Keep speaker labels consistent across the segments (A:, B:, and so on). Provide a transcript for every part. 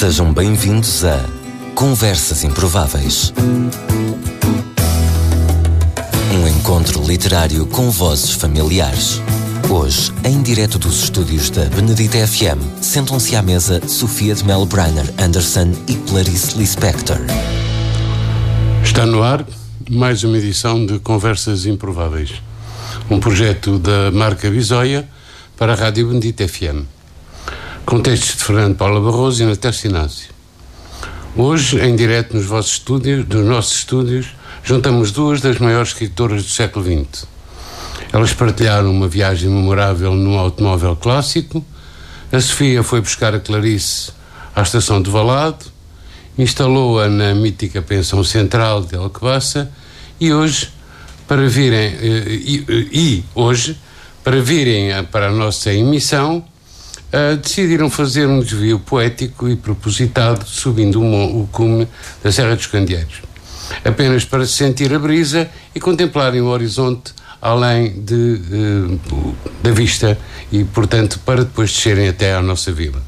A: Sejam bem-vindos a Conversas Improváveis. Um encontro literário com vozes familiares. Hoje, em direto dos estúdios da Benedita FM, sentam-se à mesa Sofia de Mel Brainer Anderson e Clarice Lispector.
B: Está no ar mais uma edição de Conversas Improváveis, um projeto da marca Visoia para a Rádio Benedita FM, com textos de Fernando Paula Barroso e Natália Inácio. Hoje, em direto nos nossos estúdios, juntamos duas das maiores escritoras do século XX. Elas partilharam uma viagem memorável num automóvel clássico. A Sofia foi buscar a Clarice à estação de Valado, instalou-a na mítica pensão central de Alcobaça e hoje, para virem para a nossa emissão, decidiram fazer um desvio poético e propositado subindo o cume da Serra dos Candeeiros, apenas para se sentir a brisa e contemplarem o horizonte além da vista e, portanto, para depois descerem até à nossa vila.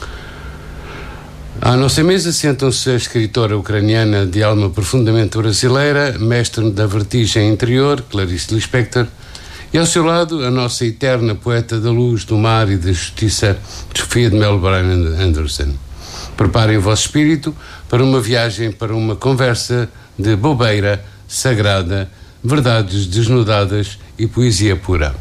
B: À nossa mesa sentam-se a escritora ucraniana de alma profundamente brasileira, mestre da vertigem interior, Clarice Lispector, e ao seu lado a nossa eterna poeta da luz, do mar e da justiça, Sofia de Mel Brainer Anderson. Preparem o vosso espírito para uma viagem, para uma conversa de bobeira sagrada, verdades desnudadas e poesia pura.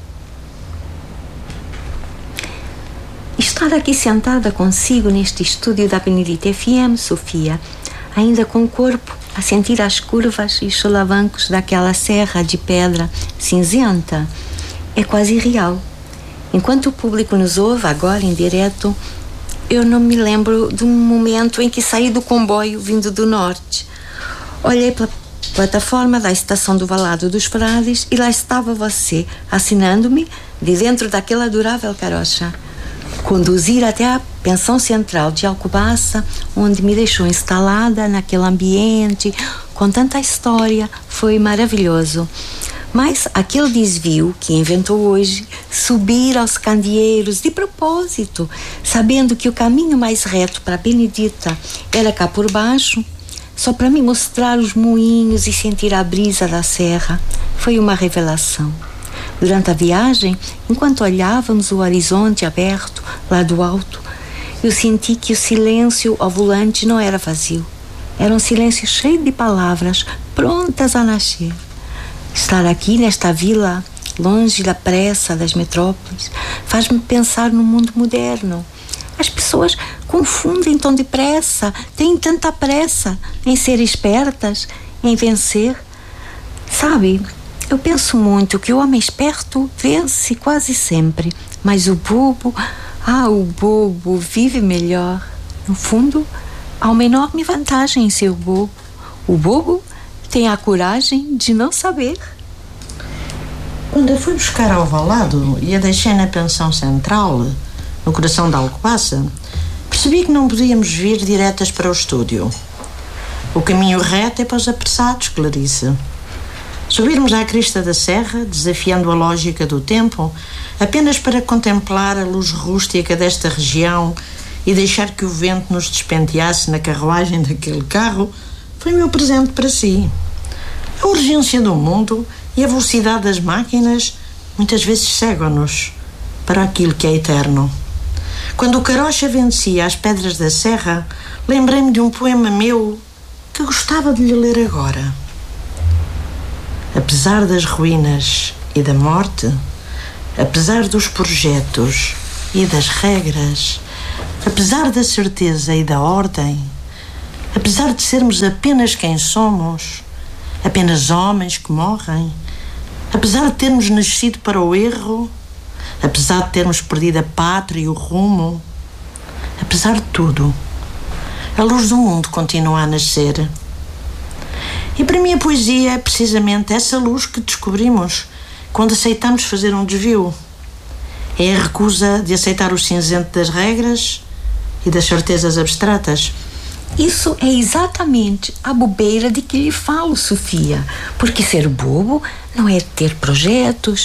C: Estar aqui sentada consigo neste estúdio da Benedita FM, Sofia, ainda com o corpo a sentir as curvas e os solavancos daquela serra de pedra cinzenta, é quase irreal. Enquanto o público nos ouve agora em direto, eu não me lembro de um momento em que saí do comboio vindo do norte. Olhei para a plataforma da estação do Valado dos Frades e lá estava você, assinando-me de dentro daquela adorável carocha. Conduzir até a pensão central de Alcobaça, onde me deixou instalada naquele ambiente com tanta história, foi maravilhoso. Mas aquele desvio que inventou hoje, subir aos candeeiros de propósito, sabendo que o caminho mais reto para Benedita era cá por baixo, só para me mostrar os moinhos e sentir a brisa da serra, foi uma revelação. Durante a viagem, enquanto olhávamos o horizonte aberto lá do alto, eu senti que o silêncio ao volante não era vazio. Era um silêncio cheio de palavras prontas a nascer. Estar aqui nesta vila, longe da pressa das metrópoles, faz-me pensar no mundo moderno. As pessoas confundem tão depressa, têm tanta pressa em ser espertas, em vencer. Sabe, eu penso muito que o homem esperto vence quase sempre, mas o bobo vive melhor. No fundo, há uma enorme vantagem em ser o bobo. O bobo tem a coragem de não saber.
D: Quando eu fui buscar ao Valado e a deixei na pensão central, no coração da Alcobaça, percebi que não podíamos vir diretas para o estúdio. O caminho reto é para os apressados, Clarice. Subirmos à crista da serra, desafiando a lógica do tempo, apenas para contemplar a luz rústica desta região e deixar que o vento nos despenteasse na carruagem daquele carro, foi meu presente para si. A urgência do mundo e a velocidade das máquinas muitas vezes cegam-nos para aquilo que é eterno. Quando o carocha vencia as pedras da serra, lembrei-me de um poema meu que gostava de lhe ler agora. Apesar das ruínas e da morte, apesar dos projetos e das regras, apesar da certeza e da ordem, apesar de sermos apenas quem somos, apenas homens que morrem, apesar de termos nascido para o erro, apesar de termos perdido a pátria e o rumo, apesar de tudo, a luz do mundo continua a nascer. E para mim a poesia é precisamente essa luz que descobrimos quando aceitamos fazer um desvio. É a recusa de aceitar o cinzento das regras e das certezas abstratas.
C: Isso é exatamente a bobeira de que lhe falo, Sofia. Porque ser bobo não é ter projetos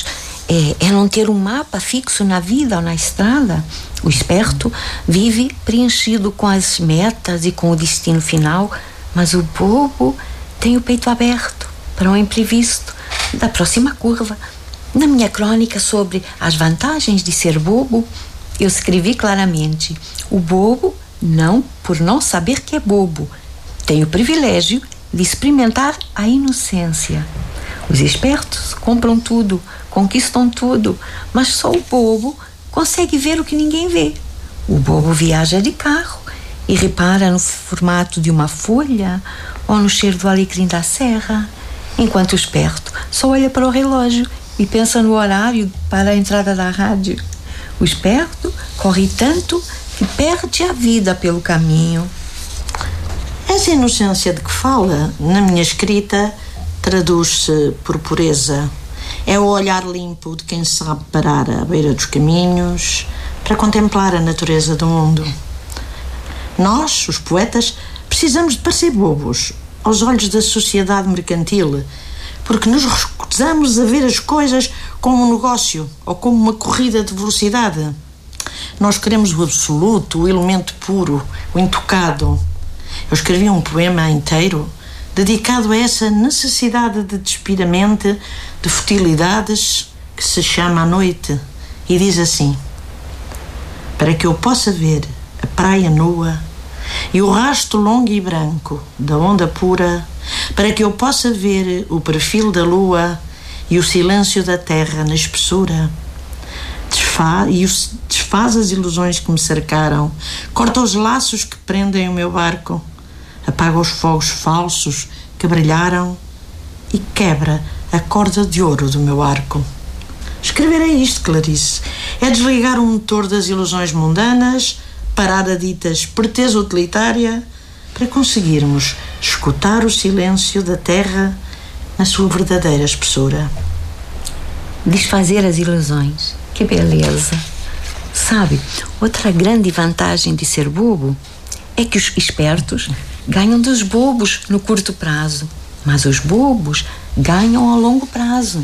C: é não ter um mapa fixo na vida ou na estrada. O esperto vive preenchido com as metas e com o destino final, mas o bobo tem o peito aberto para um imprevisto da próxima curva. Na minha crônica sobre as vantagens de ser bobo, eu escrevi claramente: o bobo, por não saber que é bobo, tem o privilégio de experimentar a inocência. Os espertos compram tudo, conquistam tudo, mas só o bobo consegue ver o que ninguém vê. O bobo viaja de carro e repara no formato de uma folha ou no cheiro do alecrim da serra, enquanto o esperto só olha para o relógio e pensa no horário para a entrada da rádio. O esperto corre tanto que perde a vida pelo caminho.
D: Essa inocência de que fala, na minha escrita, traduz-se por pureza. É o olhar limpo de quem sabe parar à beira dos caminhos para contemplar a natureza do mundo. Nós, os poetas, precisamos de parecer bobos aos olhos da sociedade mercantil, porque nos recusamos a ver as coisas como um negócio ou como uma corrida de velocidade. Nós queremos o absoluto, o elemento puro, o intocado. Eu escrevi um poema inteiro dedicado a essa necessidade de despir a mente de futilidades que se chama a noite, e diz assim: para que eu possa ver a praia nua e o rasto longo e branco da onda pura, para que eu possa ver o perfil da lua e o silêncio da terra na espessura, desfaz as ilusões que me cercaram, corta os laços que prendem o meu barco, apaga os fogos falsos que brilharam e quebra a corda de ouro do meu arco. Escrever é isto, Clarice. É desligar o motor das ilusões mundanas, parar a dita esperteza utilitária, para conseguirmos escutar o silêncio da terra na sua verdadeira espessura.
C: Desfazer as ilusões. Que beleza! Sabe, outra grande vantagem de ser bobo é que os espertos ganham dos bobos no curto prazo, mas os bobos ganham ao longo prazo.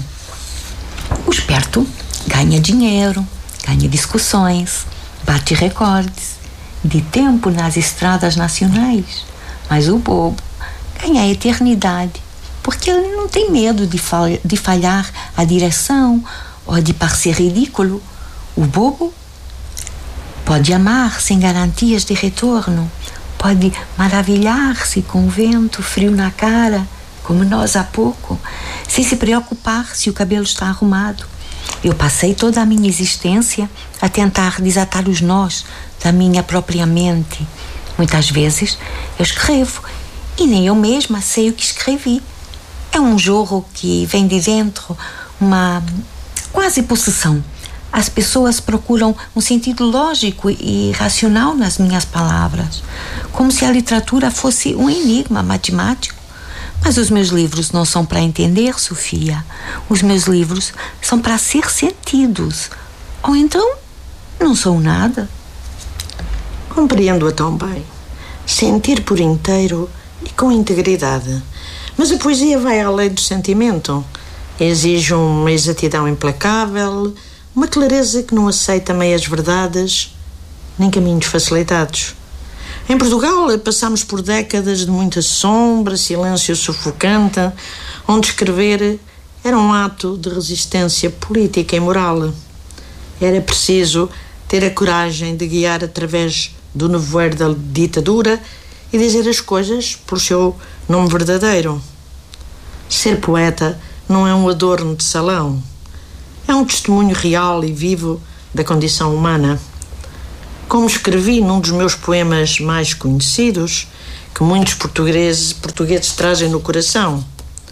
C: O esperto ganha dinheiro, ganha discussões, bate recordes de tempo nas estradas nacionais, mas o bobo ganha a eternidade, porque ele não tem medo de falhar a direção ou de parecer ridículo. O bobo pode amar sem garantias de retorno, pode maravilhar-se com o vento frio na cara, como nós há pouco, sem se preocupar se o cabelo está arrumado. Eu passei toda a minha existência a tentar desatar os nós da minha própria mente. Muitas vezes eu escrevo e nem eu mesma sei o que escrevi. É um jorro que vem de dentro, uma quase possessão. As pessoas procuram um sentido lógico e racional nas minhas palavras, como se a literatura fosse um enigma matemático. Mas os meus livros não são para entender, Sofia. Os meus livros são para ser sentidos. Ou então, não são nada.
D: Compreendo-a tão bem. Sentir por inteiro e com integridade. Mas a poesia vai além do sentimento. Exige uma exatidão implacável, uma clareza que não aceita meias verdades, nem caminhos facilitados. Em Portugal passamos por décadas de muita sombra, silêncio sufocante, onde escrever era um ato de resistência política e moral. Era preciso ter a coragem de guiar através do nevoeiro da ditadura e dizer as coisas pelo seu nome verdadeiro. Ser poeta não é um adorno de salão. É um testemunho real e vivo da condição humana. Como escrevi num dos meus poemas mais conhecidos, que muitos portugueses trazem no coração: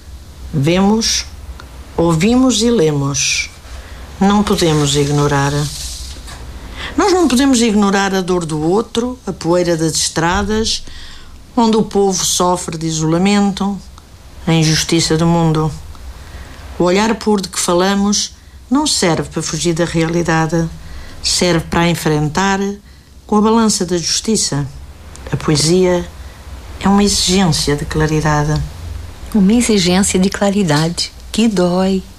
D: vemos, ouvimos e lemos. Não podemos ignorar. Nós não podemos ignorar a dor do outro, a poeira das estradas, onde o povo sofre de isolamento, a injustiça do mundo. O olhar puro de que falamos não serve para fugir da realidade, serve para a enfrentar com a balança da justiça. A poesia é uma exigência de claridade.
C: Uma exigência de claridade que dói.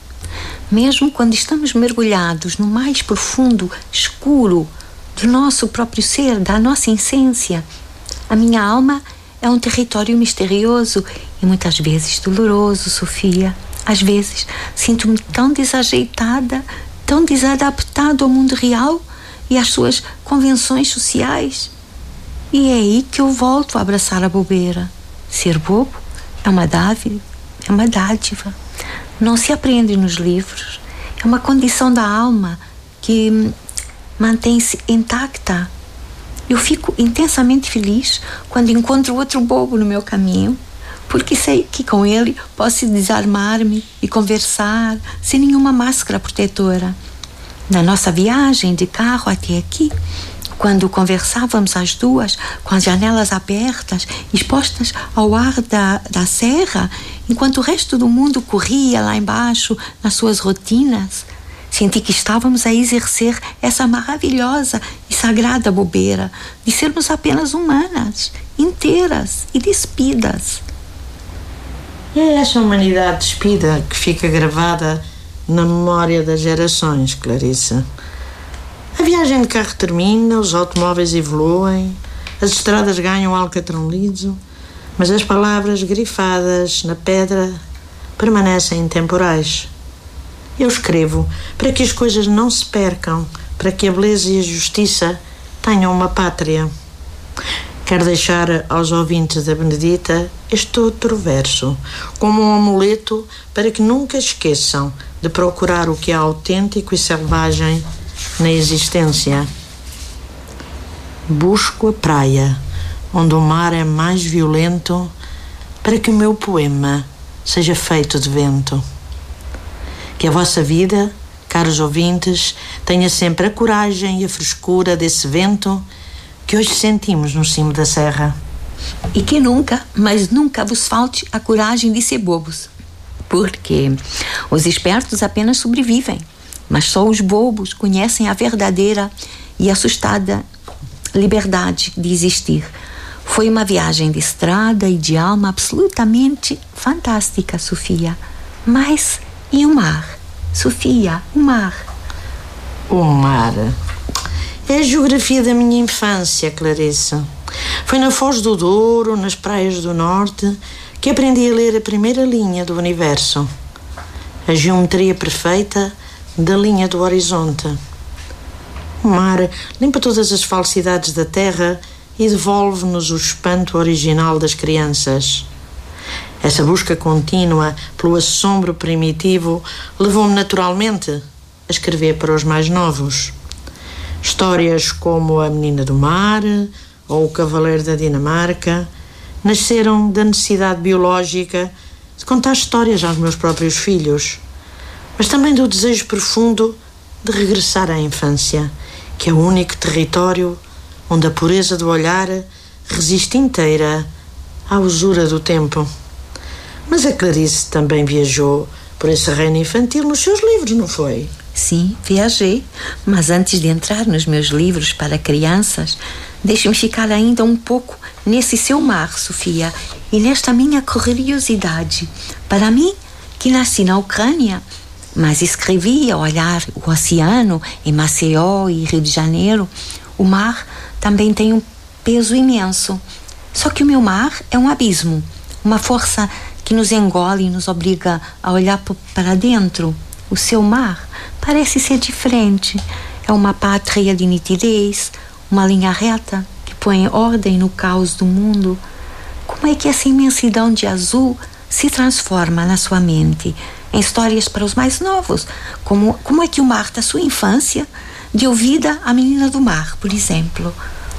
C: Mesmo quando estamos mergulhados no mais profundo, escuro do nosso próprio ser, da nossa essência, a minha alma é um território misterioso e muitas vezes doloroso, Sofia. Às vezes sinto-me tão desajeitada, tão desadaptada ao mundo real e às suas convenções sociais. E é aí que eu volto a abraçar a bobeira. Ser bobo é uma dádiva. Não se aprende nos livros. É uma condição da alma que mantém-se intacta. Eu fico intensamente feliz quando encontro outro bobo no meu caminho, porque sei que com ele posso desarmar-me e conversar sem nenhuma máscara protetora. Na nossa viagem de carro até aqui, quando conversávamos as duas, com as janelas abertas, expostas ao ar da serra, enquanto o resto do mundo corria lá embaixo nas suas rotinas, senti que estávamos a exercer essa maravilhosa e sagrada bobeira de sermos apenas humanas, inteiras e despidas.
D: É essa humanidade despida que fica gravada na memória das gerações, Clarissa. A viagem de carro termina, os automóveis evoluem, as estradas ganham alcatrão liso, mas as palavras grifadas na pedra permanecem intemporais. Eu escrevo para que as coisas não se percam, para que a beleza e a justiça tenham uma pátria. Quero deixar aos ouvintes da Benedita este outro verso, como um amuleto para que nunca esqueçam de procurar o que é autêntico e selvagem na existência. Busco a praia, onde o mar é mais violento, para que o meu poema seja feito de vento. Que a vossa vida, caros ouvintes, tenha sempre a coragem e a frescura desse vento que hoje sentimos no cimo da serra.
C: E que nunca, mas nunca vos falte a coragem de ser bobos. Porque os espertos apenas sobrevivem, mas só os bobos conhecem a verdadeira e assustada liberdade de existir. Foi uma viagem de estrada e de alma absolutamente fantástica, Sofia. Mas e o mar? Sofia, o mar.
D: O mar é a geografia da minha infância, Clarissa. Foi na Foz do Douro, nas praias do norte, que aprendi a ler a primeira linha do universo. A geometria perfeita da linha do horizonte. O mar limpa todas as falsidades da terra e devolve-nos o espanto original das crianças. Essa busca contínua pelo assombro primitivo levou-me naturalmente a escrever para os mais novos. Histórias como A Menina do Mar ou O Cavaleiro da Dinamarca nasceram da necessidade biológica de contar histórias aos meus próprios filhos, mas também do desejo profundo de regressar à infância, que é o único território onde a pureza do olhar resiste inteira à usura do tempo. Mas a Clarice também viajou por esse reino infantil nos seus livros, não foi?
C: Sim, viajei, mas antes de entrar nos meus livros para crianças, deixe-me ficar ainda um pouco nesse seu mar, Sofia, e nesta minha curiosidade. Para mim, que nasci na Ucrânia, mas escrevi a olhar o oceano em Maceió e Rio de Janeiro, o mar também tem um peso imenso. Só que o meu mar é um abismo, uma força que nos engole e nos obriga a olhar para dentro. O seu mar parece ser diferente. É uma pátria de nitidez, uma linha reta que põe ordem no caos do mundo. Como é que essa imensidão de azul se transforma na sua mente em histórias para os mais novos? Como é que o mar da sua infância deu vida à Menina do Mar, por exemplo?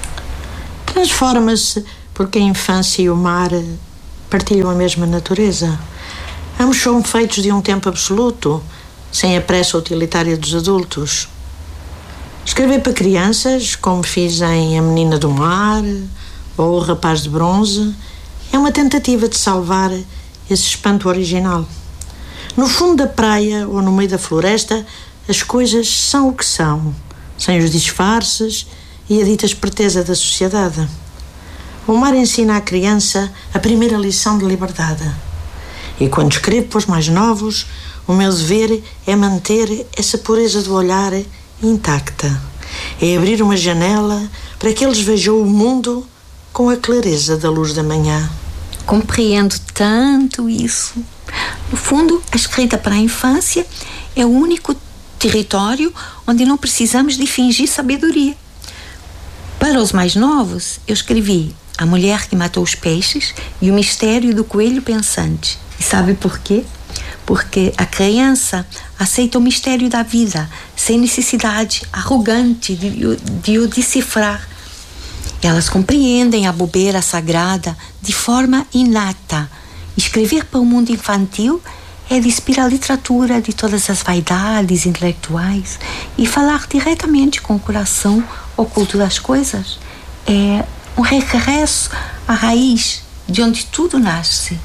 D: Transforma-se porque a infância e o mar partilham a mesma natureza. Ambos são feitos de um tempo absoluto, sem a pressa utilitária dos adultos. Escrever para crianças, como fiz em A Menina do Mar ou O Rapaz de Bronze, é uma tentativa de salvar esse espanto original. No fundo da praia ou no meio da floresta, as coisas são o que são, sem os disfarces e a dita esperteza da sociedade. O mar ensina à criança a primeira lição de liberdade. E quando escrevo para os mais novos, o meu dever é manter essa pureza do olhar intacta. É abrir uma janela para que eles vejam o mundo com a clareza da luz da manhã.
C: Compreendo tanto isso. No fundo, a escrita para a infância é o único território onde não precisamos de fingir sabedoria. Para os mais novos, eu escrevi A Mulher que Matou os Peixes e O Mistério do Coelho Pensante. E sabe por quê? Porque a criança aceita o mistério da vida sem necessidade arrogante de o decifrar. Elas compreendem a bobeira sagrada de forma inata. Escrever para o mundo infantil é despir a literatura de todas as vaidades intelectuais e falar diretamente com o coração oculto das coisas. É um regresso à raiz de onde tudo nasce.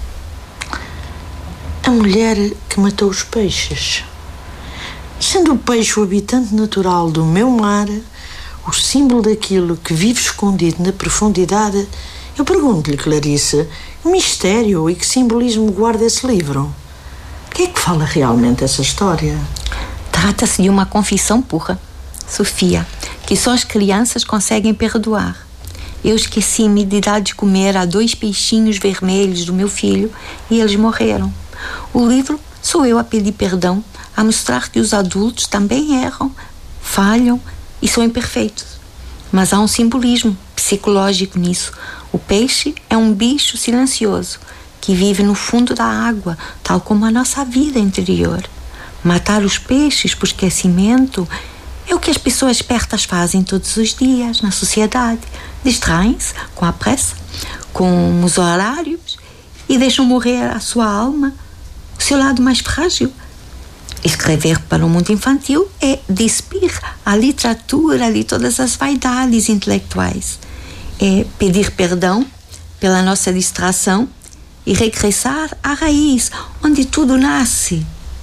D: A mulher que matou os peixes. Sendo o peixe o habitante natural do meu mar, o símbolo daquilo que vive escondido na profundidade, eu pergunto-lhe, Clarice, que mistério e que simbolismo guarda esse livro? O que é que fala realmente essa história?
C: Trata-se de uma confissão pura, Sofia, que só as crianças conseguem perdoar. Eu esqueci-me de dar de comer a 2 peixinhos vermelhos do meu filho e eles morreram. O livro sou eu a pedir perdão, a mostrar que os adultos também erram, falham e são imperfeitos. Mas há um simbolismo psicológico nisso. O peixe é um bicho silencioso que vive no fundo da água, tal como a nossa vida interior. Matar os peixes por esquecimento é o que as pessoas espertas fazem todos os dias na sociedade. Distraem-se com a pressa, com os horários e deixam morrer a sua alma, o seu lado mais frágil. Escrever para o mundo infantil é despir a literatura de todas as vaidades intelectuais. É pedir perdão pela nossa distração e regressar à raiz, onde tudo nasce.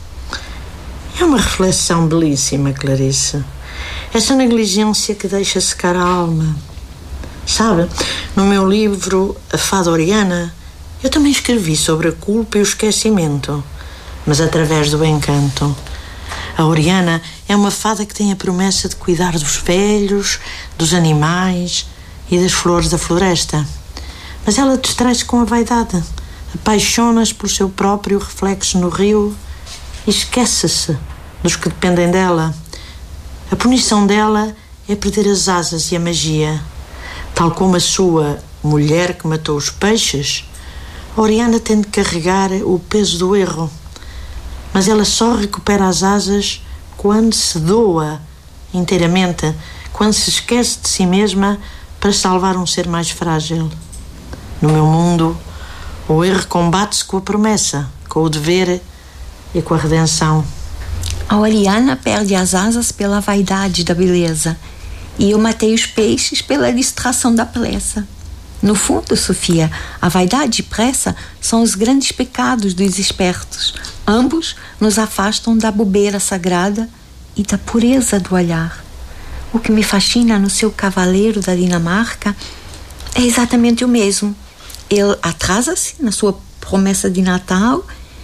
D: É uma reflexão belíssima, Clarice. Essa negligência que deixa secar a alma. Sabe, no meu livro A Fada Oriana, eu também escrevi sobre a culpa e o esquecimento, mas através do encanto. A Oriana é uma fada que tem a promessa de cuidar dos velhos, dos animais e das flores da floresta. Mas ela distrai-se com a vaidade, apaixona-se pelo seu próprio reflexo no rio e esquece-se dos que dependem dela. A punição dela é perder as asas e a magia. Tal como a sua Mulher que Matou os Peixes, a Oriana tem de carregar o peso do erro. Mas ela só recupera as asas quando se doa inteiramente, quando se esquece de si mesma para salvar um ser mais frágil. No meu mundo, o erro combate-se com a promessa, com o dever e com a redenção.
C: A Oriana perde as asas pela vaidade da beleza e eu matei os peixes pela distração da pressa. No fundo, Sofia, a vaidade e pressa são os grandes pecados dos espertos. Ambos nos afastam da bobeira sagrada e da pureza do olhar. O que me fascina no seu Cavaleiro da Dinamarca é exatamente o mesmo. Ele atrasa-se na sua promessa de Natal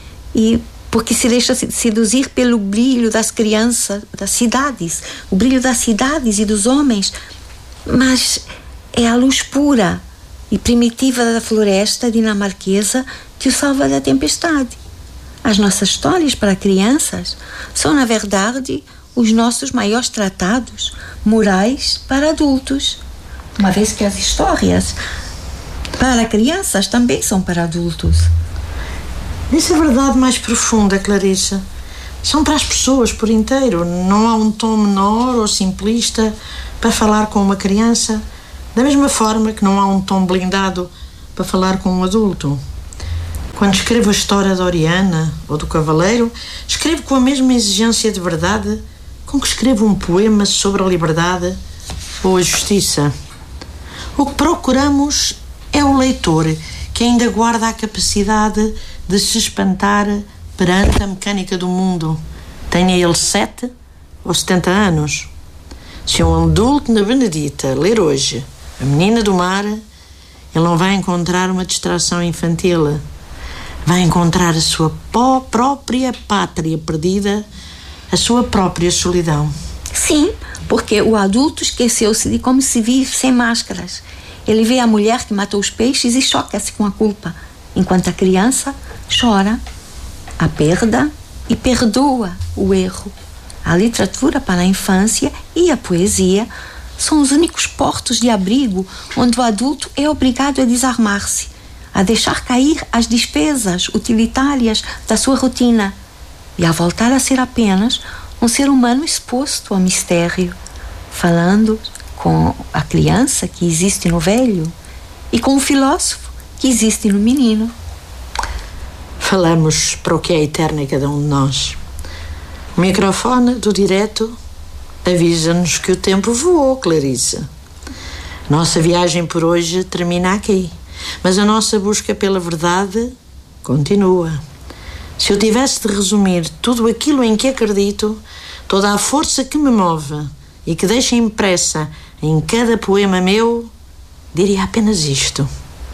C: e porque se deixa seduzir pelo brilho das crianças, das cidades, o brilho das cidades e dos homens, mas é a luz pura e primitiva da floresta dinamarquesa que o salva da tempestade. As nossas histórias para crianças são, na verdade, os nossos maiores tratados morais para adultos, uma vez que as histórias para crianças também são para adultos.
D: Isso é verdade mais profunda, Clarice. São para as pessoas por inteiro. Não há um tom menor ou simplista para falar com uma criança, da mesma forma que não há um tom blindado para falar com um adulto. Quando escrevo a história da Oriana ou do Cavaleiro, escrevo com a mesma exigência de verdade com que escrevo um poema sobre a liberdade ou a justiça. O que procuramos é o leitor que ainda guarda a capacidade de se espantar perante a mecânica do mundo, tenha ele 7 ou 70 anos. Se um adulto na Benedita ler hoje A Menina do Mar, ele não vai encontrar uma distração infantil. vai encontrar a sua própria pátria perdida, a sua própria solidão.
C: Sim, porque o adulto esqueceu-se de como se vive sem máscaras. Ele vê a mulher que matou os peixes e choca-se com a culpa, enquanto a criança chora a perda e perdoa o erro. A literatura para a infância e a poesia são os únicos portos de abrigo onde o adulto é obrigado a desarmar-se, a deixar cair as despesas utilitárias da sua rotina e a voltar a ser apenas um ser humano exposto ao mistério, falando com a criança que existe no velho e com o filósofo que existe no menino.
D: Falamos para o que é eterno em cada um de nós. O microfone do direto avisa-nos que o tempo voou, Clarice. Nossa viagem por hoje termina aqui, mas a nossa busca pela verdade continua. Se eu tivesse de resumir tudo aquilo em que acredito, toda a força que me move e que deixa impressa em cada poema meu, diria apenas isto.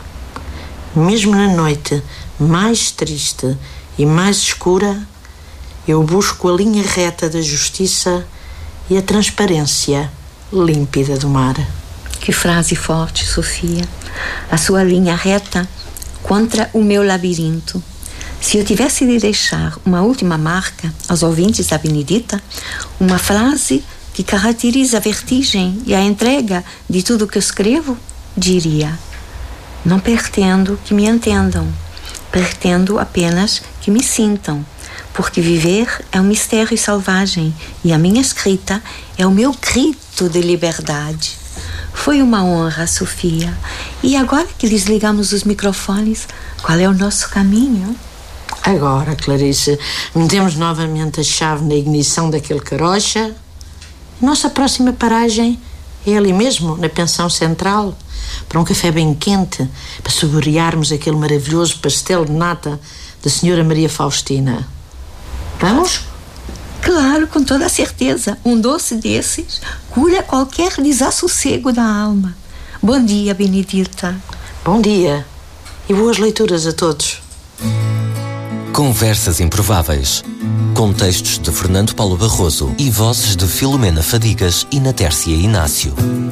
D: Mesmo na noite mais triste e mais escura, eu busco a linha reta da justiça e a transparência límpida do mar.
C: Que frase forte, Sofia. A sua linha reta contra o meu labirinto. Se eu tivesse de deixar uma última marca aos ouvintes da Benedita, uma frase que caracteriza a vertigem e a entrega de tudo o que eu escrevo, diria: não pretendo que me entendam, pretendo apenas que me sintam, porque viver é um mistério selvagem e a minha escrita é o meu grito de liberdade. Foi uma honra, Sofia. E agora que desligamos os microfones, qual é o nosso caminho?
D: Agora, Clarice, metemos novamente a chave na ignição daquele carocha. Nossa próxima paragem é ali mesmo, na pensão central, para um café bem quente, para saborearmos aquele maravilhoso pastel de nata da Senhora Maria Faustina. Vamos?
C: Claro, com toda a certeza. Um doce desses cura qualquer desassossego da alma. Bom dia, Benedita.
D: Bom dia e boas leituras a todos.
A: Conversas Improváveis, com textos de Fernando Paulo Barroso e vozes de Filomena Fadigas e Natércia Inácio.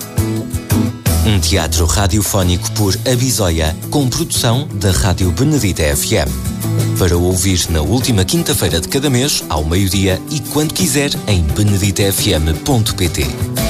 A: Um teatro radiofónico por Abisóia, com produção da Rádio Benedita FM. Para ouvir na última quinta-feira de cada mês, ao meio-dia e quando quiser, em beneditafm.pt.